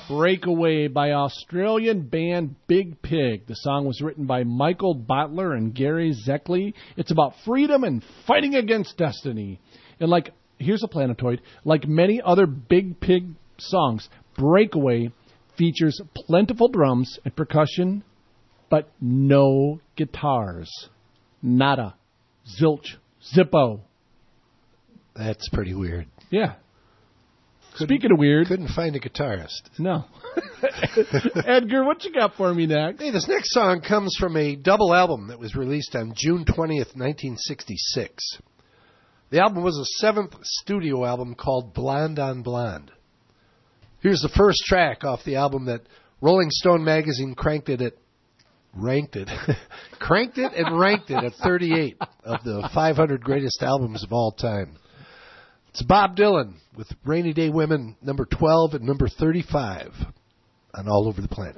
Breakaway by Australian band Big Pig. The song was written by Michael Butler and Gary Zeckley. It's about freedom and fighting against destiny. And here's a planetoid. Like many other Big Pig songs, Breakaway features plentiful drums and percussion, but no guitars. Nada. Zilch. Zippo. That's pretty weird. Yeah. Speaking of weird. Couldn't find a guitarist. No. Edgar, what you got for me next? Hey, this next song comes from a double album that was released on June 20th, 1966. The album was a 7th studio album called Blonde on Blonde. Here's the first track off the album that Rolling Stone magazine ranked it at 38 of the 500 greatest albums of all time. It's Bob Dylan with Rainy Day Women, number 12 and number 35 on All Over the Planet.